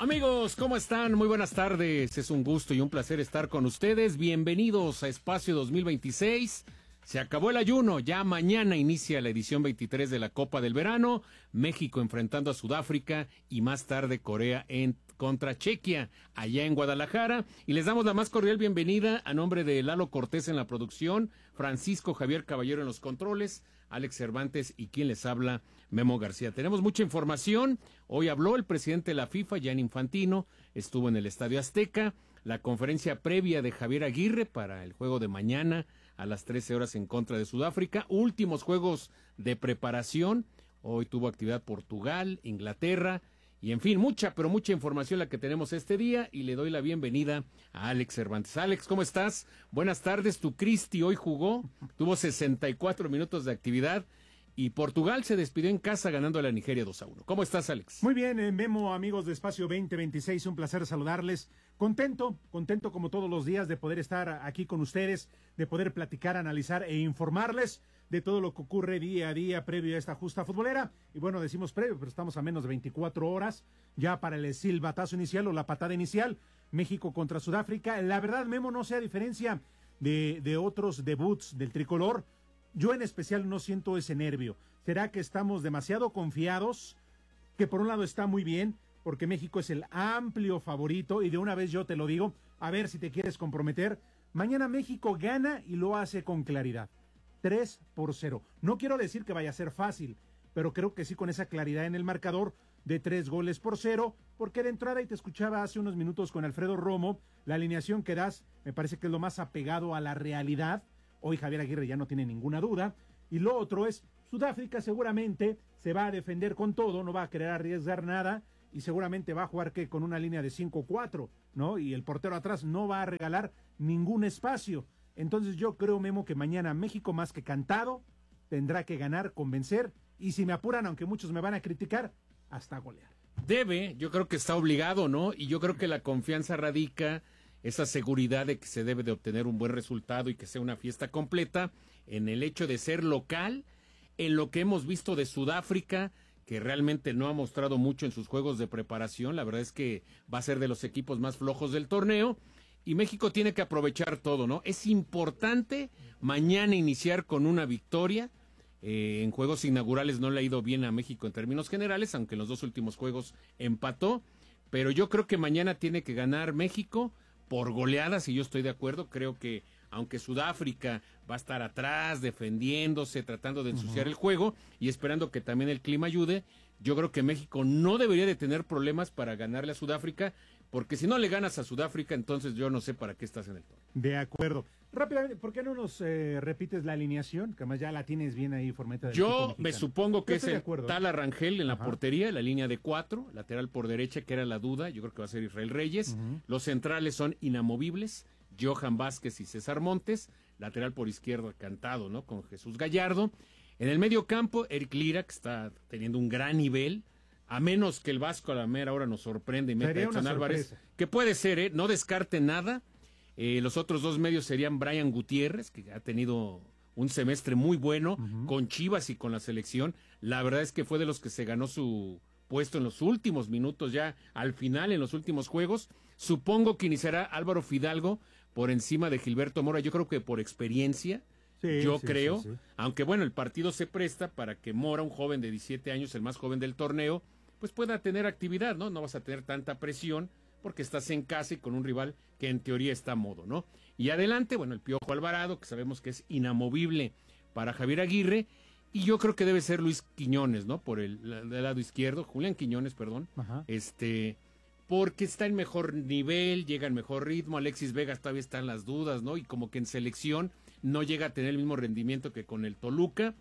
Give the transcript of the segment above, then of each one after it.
Amigos, ¿cómo están? Muy buenas tardes. Es un gusto y un placer estar con ustedes. Bienvenidos a Espacio 2026. Se acabó el ayuno, ya mañana inicia la edición 23 de la Copa del Verano, México enfrentando a Sudáfrica y más tarde Corea contra Chequia, allá en Guadalajara. Y les damos la más cordial bienvenida a nombre de Lalo Cortés en la producción, Francisco Javier Caballero en los controles, Alex Cervantes y quien les habla, Memo García. Tenemos mucha información. Hoy habló el presidente de la FIFA, Gianni Infantino, estuvo en el Estadio Azteca. La conferencia previa de Javier Aguirre para el juego de mañana a las 13 horas en contra de Sudáfrica. Últimos juegos de preparación. Hoy tuvo actividad Portugal, Inglaterra y en fin, mucha información la que tenemos este día y le doy la bienvenida a Alex Cervantes. Alex, ¿cómo estás? Buenas tardes. Tu Cristi hoy jugó, tuvo 64 minutos de actividad. Y Portugal se despidió en casa ganando a la Nigeria 2-1. ¿Cómo estás, Alex? Muy bien, Memo, amigos de Espacio 2026, un placer saludarles. Contento como todos los días de poder estar aquí con ustedes, de poder platicar, analizar e informarles de todo lo que ocurre día a día previo a esta justa futbolera. Y bueno, decimos previo, pero estamos a menos de 24 horas ya para el silbatazo inicial o la patada inicial. México contra Sudáfrica. La verdad, Memo, no sé, a diferencia de otros debuts del tricolor, yo en especial no siento ese nervio. ¿Será que estamos demasiado confiados? Que por un lado está muy bien, porque México es el amplio favorito, y de una vez yo te lo digo, a ver si te quieres comprometer. Mañana México gana y lo hace con claridad. 3-0. No quiero decir que vaya a ser fácil, pero creo que sí con esa claridad en el marcador de 3-0, porque de entrada, y te escuchaba hace unos minutos con Alfredo Romo, la alineación que das me parece que es lo más apegado a la realidad. Hoy Javier Aguirre ya no tiene ninguna duda. Y lo otro es, Sudáfrica seguramente se va a defender con todo, no va a querer arriesgar nada y seguramente va a jugar con una línea de 5-4, ¿no? Y el portero atrás no va a regalar ningún espacio. Entonces yo creo, Memo, que mañana México más que cantado tendrá que ganar, convencer y si me apuran, aunque muchos me van a criticar, hasta golear. Yo creo que está obligado, ¿no? Y yo creo que la confianza radica, esa seguridad de que se debe de obtener un buen resultado y que sea una fiesta completa, en el hecho de ser local, en lo que hemos visto de Sudáfrica, que realmente no ha mostrado mucho en sus juegos de preparación. La verdad es que va a ser de los equipos más flojos del torneo, y México tiene que aprovechar todo, ¿no? Es importante mañana iniciar con una victoria. En juegos inaugurales no le ha ido bien a México en términos generales, aunque en los dos últimos juegos empató, pero yo creo que mañana tiene que ganar México por goleadas, y yo estoy de acuerdo. Creo que aunque Sudáfrica va a estar atrás, defendiéndose, tratando de ensuciar el juego y esperando que también el clima ayude, yo creo que México no debería de tener problemas para ganarle a Sudáfrica, porque si no le ganas a Sudáfrica, entonces yo no sé para qué estás en el torneo. De acuerdo. Rápidamente, ¿por qué no nos repites la alineación? Que además ya la tienes bien ahí, Formeta. Yo me supongo que es el Tala Rangel en la portería, la línea de 4, lateral por derecha, que era la duda, yo creo que va a ser Israel Reyes. Los centrales son inamovibles, Johan Vázquez y César Montes, lateral por izquierda cantado, ¿no? Con Jesús Gallardo. En el medio campo, Eric Lira, que está teniendo un gran nivel, a menos que el Vasco a la mera hora nos sorprende y meta a Edson Álvarez, que puede ser, no descarte nada. Los otros dos medios serían Brian Gutiérrez, que ha tenido un semestre muy bueno con Chivas y con la selección. La verdad es que fue de los que se ganó su puesto en los últimos minutos, ya al final, en los últimos juegos. Supongo que iniciará Álvaro Fidalgo por encima de Gilberto Mora, yo creo que por experiencia. Yo creo, aunque bueno, el partido se presta para que Mora, un joven de 17 años, el más joven del torneo, pues pueda tener actividad, ¿no? No vas a tener tanta presión porque estás en casa y con un rival que en teoría está a modo, ¿no? Y adelante, bueno, el Piojo Alvarado, que sabemos que es inamovible para Javier Aguirre, y yo creo que debe ser Luis Quiñones, ¿no? Por del lado izquierdo, Julián Quiñones, perdón. Porque está en mejor nivel, llega en mejor ritmo. Alexis Vega todavía están las dudas, ¿no? Y como que en selección no llega a tener el mismo rendimiento que con el Toluca.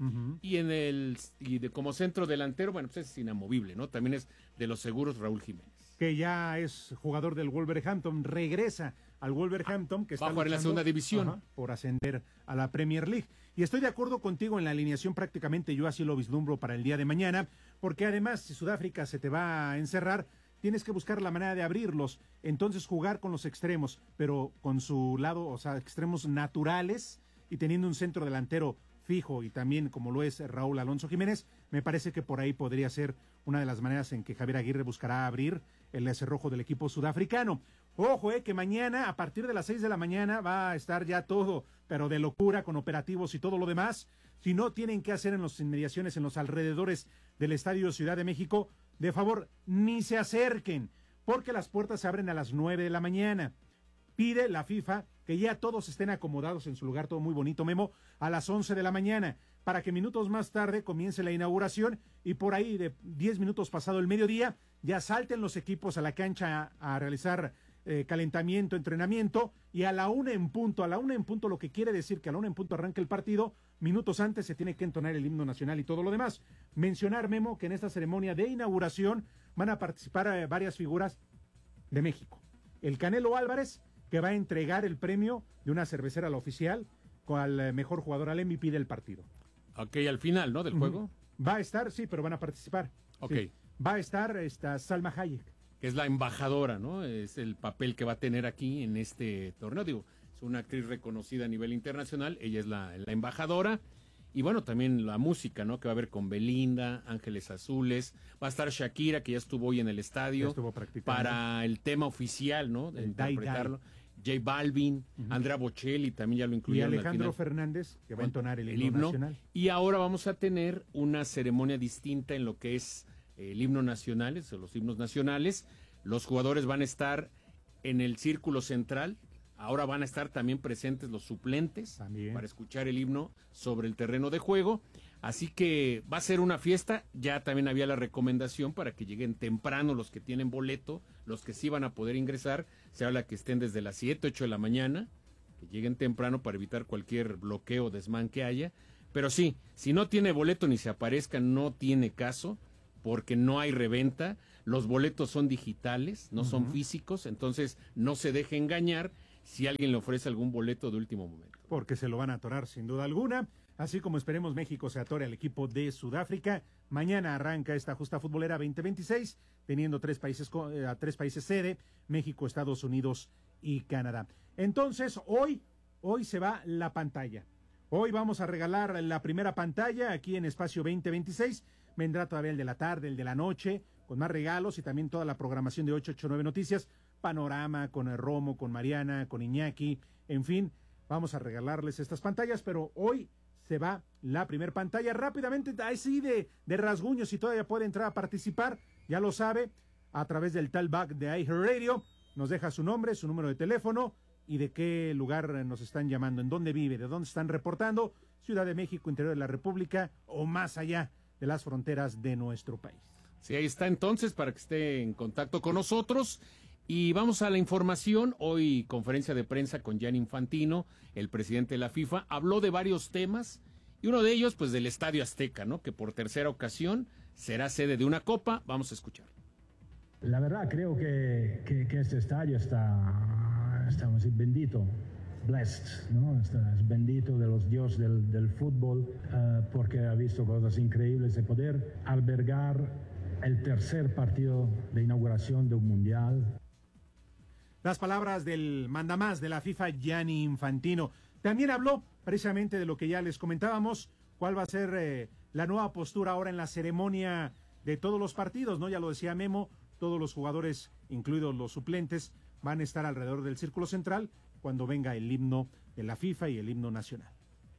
Y como centro delantero, bueno, pues es inamovible, ¿no? También es de los seguros Raúl Jiménez. Que ya es jugador del Wolverhampton, regresa al Wolverhampton, que está va a jugar en la segunda división por ascender a la Premier League. Y estoy de acuerdo contigo en la alineación, prácticamente yo así lo vislumbro para el día de mañana, porque además si Sudáfrica se te va a encerrar, tienes que buscar la manera de abrirlos, entonces jugar con los extremos, pero con su lado, o sea, extremos naturales, y teniendo un centro delantero fijo y también como lo es Raúl Alonso Jiménez, me parece que por ahí podría ser una de las maneras en que Javier Aguirre buscará abrir el cerrojo del equipo sudafricano. Ojo, que mañana, a partir de las 6 de la mañana, va a estar ya todo, pero de locura, con operativos y todo lo demás. Si no tienen que hacer en las inmediaciones, en los alrededores del Estadio Ciudad de México, de favor, ni se acerquen, porque las puertas se abren a las 9 de la mañana. Pide la FIFA que ya todos estén acomodados en su lugar, todo muy bonito, Memo, a las 11 de la mañana, para que minutos más tarde comience la inauguración y por ahí de 10 minutos pasado el mediodía ya salten los equipos a la cancha a realizar calentamiento, entrenamiento, y a la 1 en punto, lo que quiere decir que a la 1 en punto arranca el partido. Minutos antes se tiene que entonar el himno nacional y todo lo demás. Mencionar, Memo, que en esta ceremonia de inauguración van a participar varias figuras de México. El Canelo Álvarez, que va a entregar el premio de una cervecera a la oficial al mejor jugador, al MVP del partido. Ok, al final, ¿no? Del juego. Va a estar, sí, pero van a participar. Ok. Sí. Va a estar Salma Hayek, que es la embajadora, ¿no? Es el papel que va a tener aquí en este torneo. Digo, es una actriz reconocida a nivel internacional, ella es la embajadora. Y bueno, también la música, ¿no? Que va a haber con Belinda, Ángeles Azules, va a estar Shakira, que ya estuvo hoy en el estadio. Ya estuvo practicando. Para el tema oficial, ¿no? De interpretarlo. J Balvin, Andrea Bocelli, también ya lo incluyeron. Y Alejandro Fernández, que va a entonar el himno nacional. Y ahora vamos a tener una ceremonia distinta en lo que es el himno nacional, los himnos nacionales. Los jugadores van a estar en el círculo central. Ahora van a estar también presentes los suplentes para escuchar el himno sobre el terreno de juego. Así que va a ser una fiesta. Ya también había la recomendación para que lleguen temprano los que tienen boleto, los que sí van a poder ingresar. Se habla que estén desde las 7, 8 de la mañana, que lleguen temprano para evitar cualquier bloqueo o desmán que haya. Pero sí, si no tiene boleto ni se aparezca, no tiene caso, porque no hay reventa. Los boletos son digitales, no son físicos, entonces no se deje engañar si alguien le ofrece algún boleto de último momento. Porque se lo van a atorar sin duda alguna, así como esperemos México se atore al equipo de Sudáfrica. Mañana arranca esta justa futbolera 2026, teniendo tres países sede, México, Estados Unidos y Canadá. Entonces, hoy se va la pantalla. Hoy vamos a regalar la primera pantalla aquí en Espacio 2026. Vendrá todavía el de la tarde, el de la noche, con más regalos y también toda la programación de 889 Noticias, Panorama, con el Romo, con Mariana, con Iñaki, en fin, vamos a regalarles estas pantallas, pero hoy se va la primera pantalla. Rápidamente, así de rasguños, si todavía puede entrar a participar, ya lo sabe, a través del talkback de iHeartRadio, nos deja su nombre, su número de teléfono y de qué lugar nos están llamando, en dónde vive, de dónde están reportando, Ciudad de México, interior de la República o más allá de las fronteras de nuestro país. Sí, ahí está entonces para que esté en contacto con nosotros. Y vamos a la información. Hoy conferencia de prensa con Gianni Infantino, el presidente de la FIFA, habló de varios temas y uno de ellos pues del Estadio Azteca, ¿no? Que por tercera ocasión será sede de una copa. Vamos a escuchar. La verdad creo que este estadio está así, bendito, blessed, ¿no? Es bendito de los dioses del fútbol porque ha visto cosas increíbles de poder albergar el tercer partido de inauguración de un mundial. Las palabras del mandamás de la FIFA, Gianni Infantino. También habló precisamente de lo que ya les comentábamos, cuál va a ser la nueva postura ahora en la ceremonia de todos los partidos, ¿no? Ya lo decía Memo, todos los jugadores, incluidos los suplentes, van a estar alrededor del círculo central cuando venga el himno de la FIFA y el himno nacional.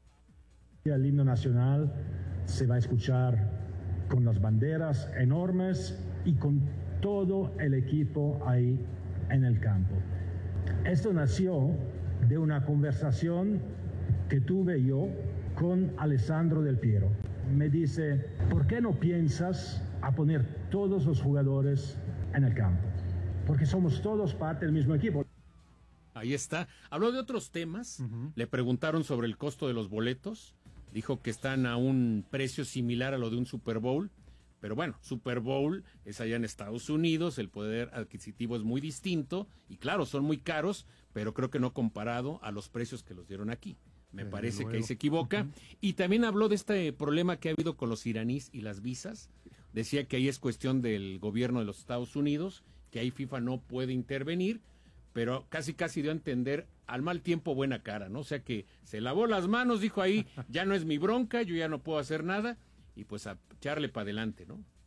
El himno nacional se va a escuchar con las banderas enormes y con todo el equipo ahí en el campo. Esto nació de una conversación que tuve yo con Alessandro Del Piero. Me dice, ¿por qué no piensas a poner todos los jugadores en el campo? Porque somos todos parte del mismo equipo. Ahí está. Habló de otros temas. Le preguntaron sobre el costo de los boletos. Dijo que están a un precio similar a lo de un Super Bowl. Pero bueno, Super Bowl es allá en Estados Unidos, el poder adquisitivo es muy distinto y claro, son muy caros, pero creo que no comparado a los precios que los dieron aquí. Me parece que ahí se equivoca. Y también habló de este problema que ha habido con los iraníes y las visas. Decía que ahí es cuestión del gobierno de los Estados Unidos, que ahí FIFA no puede intervenir, pero casi dio a entender al mal tiempo buena cara, ¿no? O sea que se lavó las manos, dijo ahí, ya no es mi bronca, yo ya no puedo hacer nada. Y pues a echarle para adelante, ¿no?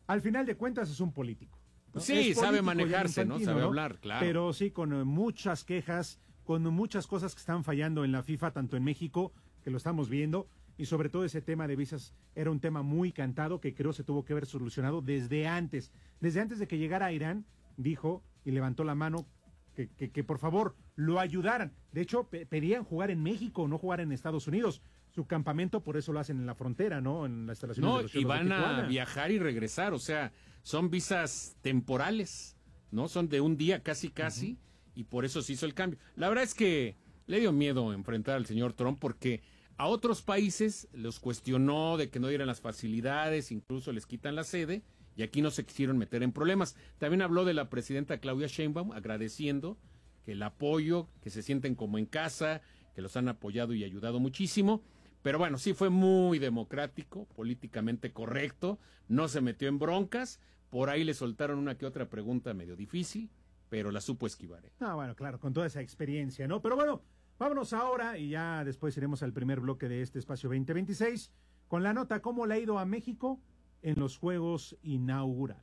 al final de cuentas es un político, ¿no? Sí, político, sabe manejarse, ¿no? Sabe hablar, claro. Pero sí, con muchas quejas, con muchas cosas que están fallando en la FIFA, tanto en México, que lo estamos viendo, y sobre todo ese tema de visas era un tema muy cantado que creo se tuvo que haber solucionado desde antes de que llegara a Irán. Dijo y levantó la mano que por favor lo ayudaran. De hecho, pedían jugar en México, no jugar en Estados Unidos. Su campamento, por eso lo hacen en la frontera, ¿no? En las instalaciones de los y van a viajar y regresar, o sea, son visas temporales, ¿no? Son de un día casi, y por eso se hizo el cambio. La verdad es que le dio miedo enfrentar al señor Trump porque a otros países los cuestionó de que no dieran las facilidades, incluso les quitan la sede, y aquí no se quisieron meter en problemas. También habló de la presidenta Claudia Sheinbaum, agradeciendo que el apoyo, que se sienten como en casa, que los han apoyado y ayudado muchísimo. Pero bueno, sí fue muy democrático, políticamente correcto, no se metió en broncas, por ahí le soltaron una que otra pregunta medio difícil, pero la supo esquivar. Bueno, claro, con toda esa experiencia, ¿no? Pero bueno, vámonos ahora y ya después iremos al primer bloque de este espacio 2026 con la nota cómo le ha ido a México en los Juegos Inaugurales.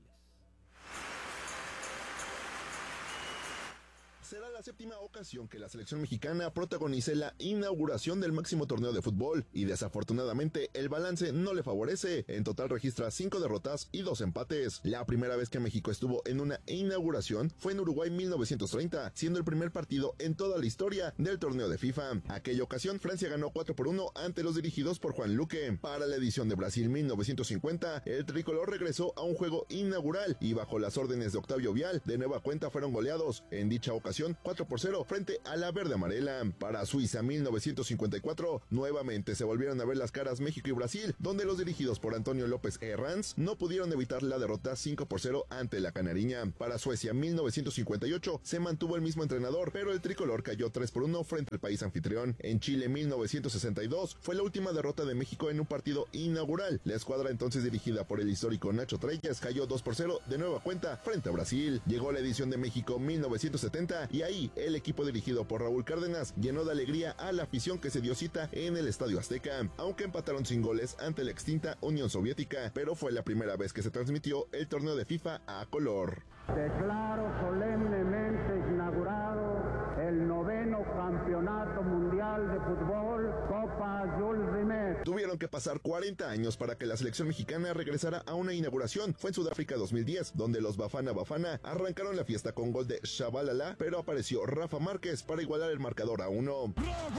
Será la séptima ocasión que la selección mexicana protagonice la inauguración del máximo torneo de fútbol y desafortunadamente el balance no le favorece. En total registra 5 derrotas y 2 empates. La primera vez que México estuvo en una inauguración fue en Uruguay 1930, siendo el primer partido en toda la historia del torneo de FIFA. Aquella ocasión Francia ganó 4-1 ante los dirigidos por Juan Luque. Para la edición de Brasil 1950, el tricolor regresó a un juego inaugural y bajo las órdenes de Octavio Vial, de nueva cuenta fueron goleados. En dicha ocasión 4-0 frente a la verde amarela. Para Suiza 1954, nuevamente se volvieron a ver las caras México y Brasil, donde los dirigidos por Antonio López Herranz no pudieron evitar la derrota 5-0 ante la canariña. Para Suecia 1958 se mantuvo el mismo entrenador, pero el tricolor cayó 3-1 frente al país anfitrión. En Chile 1962 fue la última derrota de México en un partido inaugural. La escuadra entonces dirigida por el histórico Nacho Treyes cayó 2-0 de nueva cuenta frente a Brasil. Llegó la edición de México 1970 y ahí el equipo dirigido por Raúl Cárdenas llenó de alegría a la afición que se dio cita en el Estadio Azteca, aunque empataron sin goles ante la extinta Unión Soviética, pero fue la primera vez que se transmitió el torneo de FIFA a color. Declaro solemnemente inaugurado el 9º Campeonato Mundial de Fútbol Copa Jules Rimet. Tuvieron que pasar 40 años para que la selección mexicana regresara a una inauguración. Fue en Sudáfrica 2010, donde los Bafana Bafana arrancaron la fiesta con gol de Shabalala, pero apareció Rafa Márquez para igualar el marcador a 1.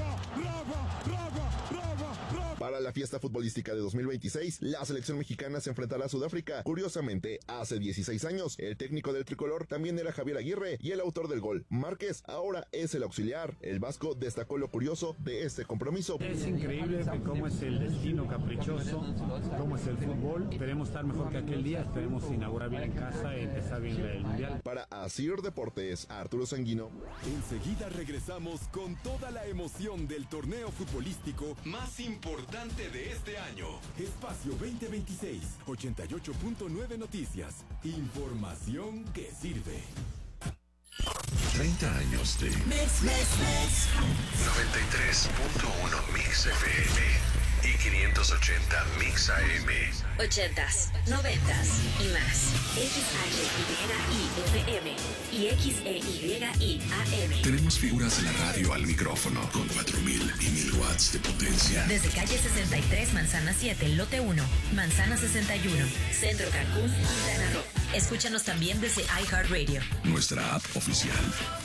Para la fiesta futbolística de 2026, la selección mexicana se enfrentará a Sudáfrica. Curiosamente, hace 16 años, el técnico del tricolor también era Javier Aguirre y el autor del gol, Márquez, ahora es el auxiliar. El vasco destacó lo curioso de este compromiso. Es increíble cómo es el destino caprichoso, cómo es el fútbol. Esperemos estar mejor que aquel día, esperemos inaugurar bien en casa y empezar bien el Mundial. Para Asir Deportes, Arturo Sanguino. Enseguida regresamos con toda la emoción del torneo futbolístico más importante de este año. Espacio 2026, 88.9 Noticias. Información que sirve. 30 años de Mix. 93.1 Mix FM y 580 Mix AM. 80s, 90s y más. XHYI-FM y XEYI-AM. Tenemos figuras de la radio al micrófono con 4,000 y 1,000 watts de potencia. Desde calle 63, Manzana 7, Lote 1, Manzana 61, Centro Cancún, Quintana Roo. Escúchanos también desde iHeartRadio. Nuestra app oficial.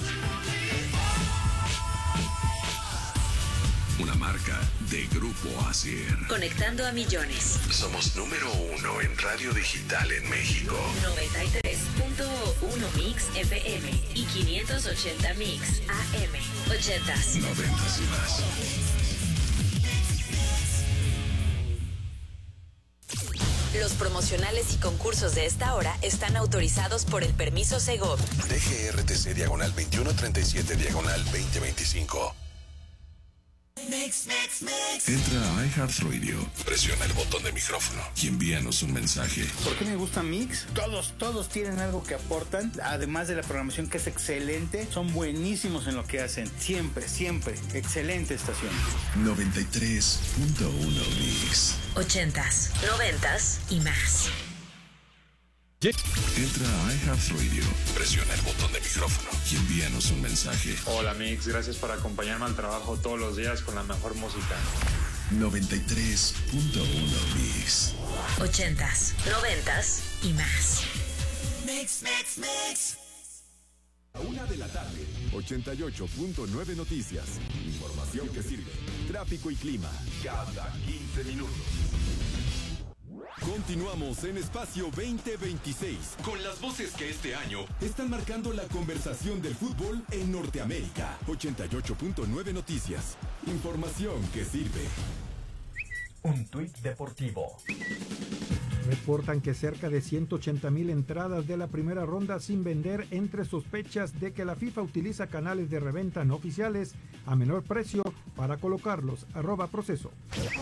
Una marca de Grupo Asir. Conectando a millones. Somos número 1 en radio digital en México. 93.1 Mix FM y 580 Mix AM. 80s, 90s y más. Los promocionales y concursos de esta hora están autorizados por el permiso Segov. DGRTC/2137/2025. Entra a iHeartRadio, presiona el botón de micrófono y envíanos un mensaje. ¿Por qué me gusta Mix? Todos tienen algo que aportan, además de la programación que es excelente, son buenísimos en lo que hacen, siempre, excelente estación. 93.1 Mix. 80s, 90s y más. Entra a iHeartRadio, presiona el botón de micrófono y envíanos un mensaje. Hola Mix, gracias por acompañarme al trabajo todos los días con la mejor música. 93.1 Mix. 80s, 90s y más. Mix. A 1:00 p.m, 88.9 Noticias. Información que sirve. Tráfico y clima cada 15 minutos. Continuamos en Espacio 2026 con las voces que este año están marcando la conversación del fútbol en Norteamérica. 88.9 Noticias. Información que sirve. Un tuit deportivo. Reportan que cerca de 180,000 entradas de la primera ronda sin vender entre sospechas de que la FIFA utiliza canales de reventa no oficiales a menor precio para colocarlos. @proceso.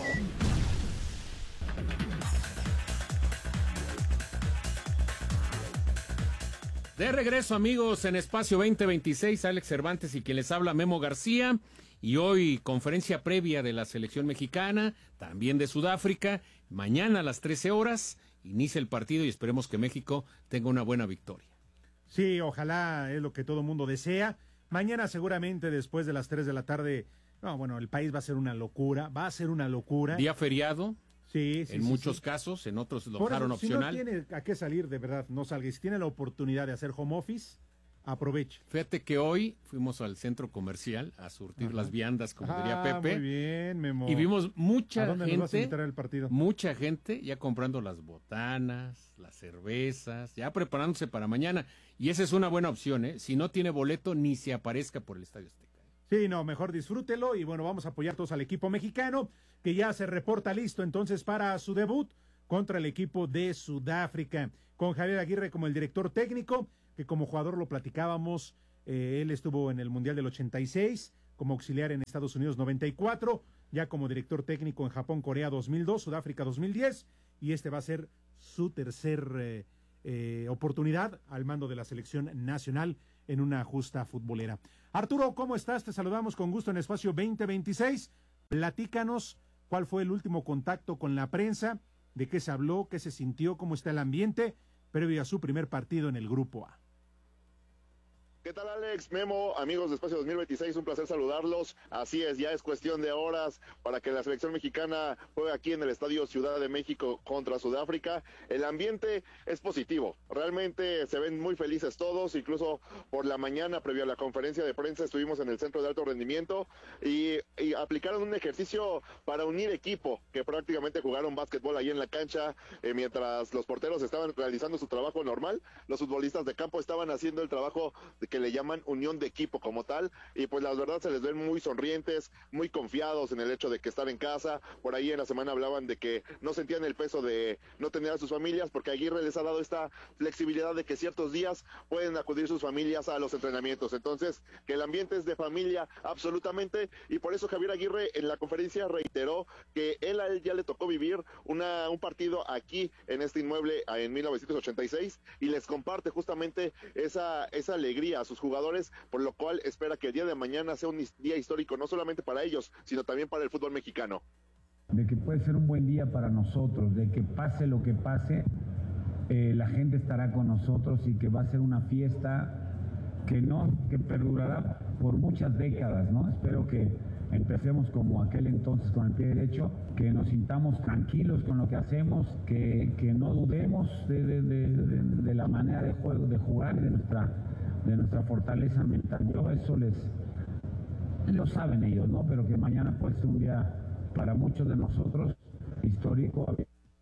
De regreso, amigos, en Espacio 2026, Alex Cervantes y quien les habla, Memo García. Y hoy, conferencia previa de la selección mexicana, también de Sudáfrica. Mañana a las 13 horas, inicia el partido y esperemos que México tenga una buena victoria. Sí, ojalá, es lo que todo mundo desea. Mañana seguramente después de las 3 de la tarde, el país va a ser una locura, Día feriado. Sí, en muchos casos, en otros lo dejaron opcional. Si no tiene a qué salir, de verdad, no salga. Y si tiene la oportunidad de hacer home office, aproveche. Fíjate que hoy fuimos al centro comercial a surtir las viandas, como diría Pepe. Muy bien, Memo. Y vimos mucha ¿A dónde gente, nos vas a invitar al partido? Mucha gente ya comprando las botanas, las cervezas, ya preparándose para mañana. Y esa es una buena opción, ¿eh? Si no tiene boleto, ni se aparezca por el Estadio Azteca. Sí, mejor disfrútelo y vamos a apoyar todos al equipo mexicano que ya se reporta listo entonces para su debut contra el equipo de Sudáfrica, con Javier Aguirre como el director técnico, que como jugador lo platicábamos, él estuvo en el Mundial del 86, como auxiliar en Estados Unidos 94, ya como director técnico en Japón, Corea 2002, Sudáfrica 2010, y este va a ser su tercer oportunidad al mando de la selección nacional en una justa futbolera. Arturo, ¿cómo estás? Te saludamos con gusto en Espacio 2026. Platícanos cuál fue el último contacto con la prensa, de qué se habló, qué se sintió, cómo está el ambiente previo a su primer partido en el Grupo A. ¿Qué tal, Alex, Memo, amigos de Espacio 2026? Un placer saludarlos. Así es, ya es cuestión de horas para que la selección mexicana juegue aquí en el Estadio Ciudad de México contra Sudáfrica. El ambiente es positivo, realmente se ven muy felices todos, incluso por la mañana, previo a la conferencia de prensa, estuvimos en el Centro de Alto Rendimiento y aplicaron un ejercicio para unir equipo, que prácticamente jugaron básquetbol ahí en la cancha, mientras los porteros estaban realizando su trabajo normal, los futbolistas de campo estaban haciendo el trabajo que le llaman unión de equipo como tal, y pues la verdad se les ven muy sonrientes, muy confiados en el hecho de que están en casa. Por ahí en la semana hablaban de que no sentían el peso de no tener a sus familias, porque Aguirre les ha dado esta flexibilidad de que ciertos días pueden acudir sus familias a los entrenamientos, entonces que el ambiente es de familia absolutamente, y por eso Javier Aguirre en la conferencia reiteró que a él ya le tocó vivir un partido aquí en este inmueble en 1986, y les comparte justamente esa alegría a sus jugadores, por lo cual espera que el día de mañana sea un día histórico, no solamente para ellos, sino también para el fútbol mexicano. De que puede ser un buen día para nosotros, de que pase lo que pase, la gente estará con nosotros y que va a ser una fiesta que perdurará por muchas décadas, ¿no? Espero que empecemos como aquel entonces con el pie derecho, que nos sintamos tranquilos con lo que hacemos, que no dudemos de la manera de jugar y de nuestra fortaleza mental. Eso lo saben ellos, ¿no? Pero que mañana puede ser un día para muchos de nosotros histórico.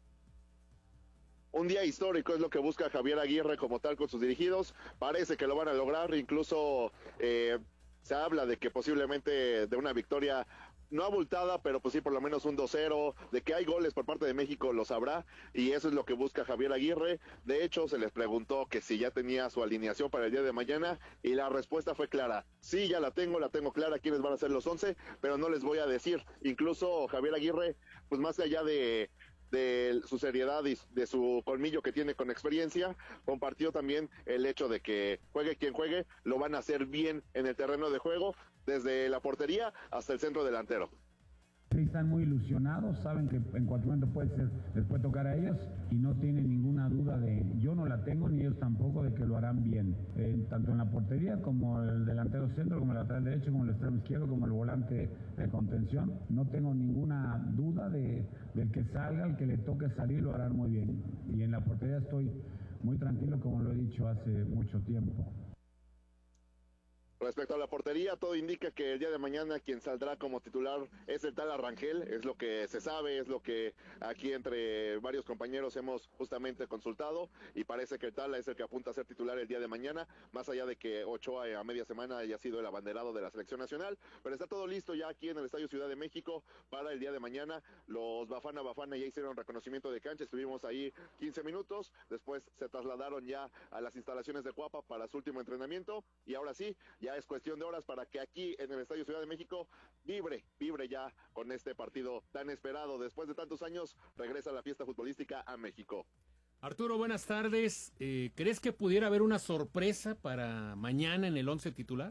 Un día histórico es lo que busca Javier Aguirre como tal con sus dirigidos. Parece que lo van a lograr, incluso se habla de que posiblemente de una victoria no abultada, pero pues sí, por lo menos un 2-0, de que hay goles por parte de México, lo sabrá, y eso es lo que busca Javier Aguirre. De hecho, se les preguntó que si ya tenía su alineación para el día de mañana, y la respuesta fue clara: sí, ya la tengo clara quiénes van a ser los 11, pero no les voy a decir. Incluso Javier Aguirre, pues más allá de su seriedad y de su colmillo que tiene con experiencia, compartió también el hecho de que juegue quien juegue, lo van a hacer bien en el terreno de juego, desde la portería hasta el centro delantero. Sí, están muy ilusionados, saben que en cualquier momento les puede tocar a ellos y no tienen ninguna duda yo no la tengo ni ellos tampoco, de que lo harán bien, tanto en la portería como el delantero centro, como el lateral derecho, como el extremo izquierdo, como el volante de contención. No tengo ninguna duda del que salga, el que le toque salir lo harán muy bien. Y en la portería estoy muy tranquilo, como lo he dicho hace mucho tiempo. Respecto a la portería, todo indica que el día de mañana quien saldrá como titular es el Tala Rangel, es lo que se sabe, es lo que aquí entre varios compañeros hemos justamente consultado, y parece que el Tala es el que apunta a ser titular el día de mañana, más allá de que Ochoa a media semana haya sido el abanderado de la selección nacional, pero está todo listo ya aquí en el Estadio Ciudad de México para el día de mañana. Los Bafana ya hicieron reconocimiento de cancha, estuvimos ahí 15 minutos, después se trasladaron ya a las instalaciones de Cuapa para su último entrenamiento, y ahora sí, ya es cuestión de horas para que aquí en el Estadio Ciudad de México vibre ya con este partido tan esperado. Después de tantos años, regresa la fiesta futbolística a México. Arturo, buenas tardes. ¿Crees que pudiera haber una sorpresa para mañana en el 11 titular?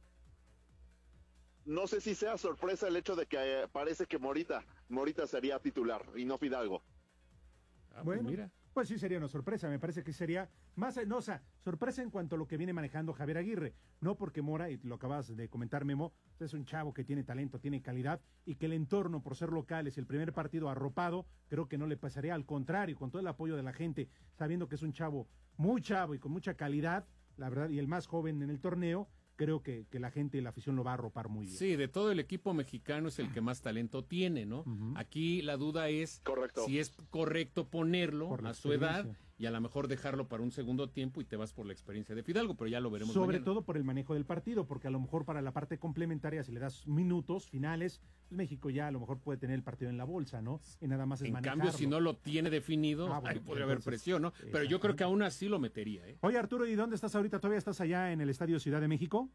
No sé si sea sorpresa el hecho de que parece que Morita sería titular y no Fidalgo. Bueno, mira. Pues sí sería una sorpresa, me parece que sería más, no, o sea, sorpresa en cuanto a lo que viene manejando Javier Aguirre, no porque Mora, y lo acabas de comentar, Memo, es un chavo que tiene talento, tiene calidad, y que el entorno, por ser locales, el primer partido arropado, creo que no le pasaría, al contrario, con todo el apoyo de la gente, sabiendo que es un chavo muy chavo y con mucha calidad, la verdad, y el más joven en el torneo, creo que la gente y la afición lo va a arropar muy bien. Sí, de todo el equipo mexicano es el que más talento tiene, ¿no? Aquí la duda es si es correcto ponerlo a su edad y a lo mejor dejarlo para un segundo tiempo y te vas por la experiencia de Fidalgo, pero ya lo veremos sobre todo por el manejo del partido, porque a lo mejor para la parte complementaria, si le das minutos finales, pues México ya a lo mejor puede tener el partido en la bolsa, ¿no? Y nada más es manejarlo. En cambio, si no lo tiene definido, ahí podría haber presión, ¿no? Pero yo creo que aún así lo metería, ¿eh? Oye, Arturo, ¿y dónde estás ahorita? ¿Todavía estás allá en el Estadio Ciudad de México?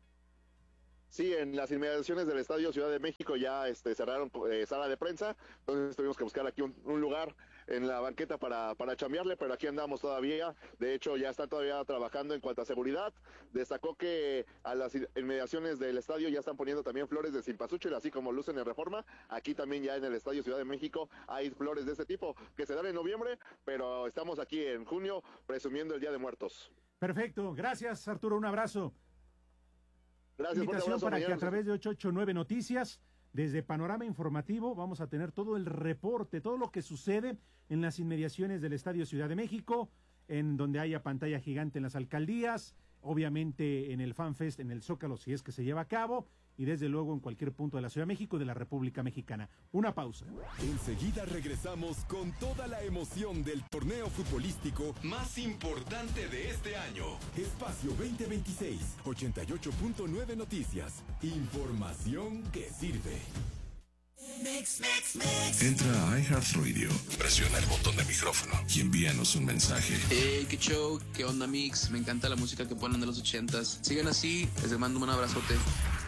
Sí, en las inmediaciones del Estadio Ciudad de México ya cerraron sala de prensa, entonces tuvimos que buscar aquí un lugar en la banqueta para chambearle, pero aquí andamos todavía. De hecho, ya están todavía trabajando en cuanto a seguridad. Destacó que a las inmediaciones del estadio ya están poniendo también flores de cempasúchil, así como lucen en Reforma. Aquí también ya en el Estadio Ciudad de México hay flores de este tipo que se dan en noviembre, pero estamos aquí en junio presumiendo el Día de Muertos. Perfecto, gracias Arturo, un abrazo. Gracias, invitación para que a través de 889 Noticias, desde Panorama Informativo, vamos a tener todo el reporte, todo lo que sucede en las inmediaciones del Estadio Ciudad de México, en donde haya pantalla gigante en las alcaldías, obviamente en el FanFest, en el Zócalo, si es que se lleva a cabo, y desde luego en cualquier punto de la Ciudad de México y de la República Mexicana. Una pausa. Enseguida regresamos con toda la emoción del torneo futbolístico más importante de este año. Espacio 2026, 88.9 Noticias. Información que sirve. Entra a iHeartRadio, presiona el botón de micrófono y envíanos un mensaje. Qué show, qué onda Mix, me encanta la música que ponen de los 80s. Sigan así, les mando un abrazote.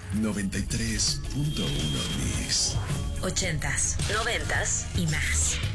93.1 Mix. 80s, 90s y más.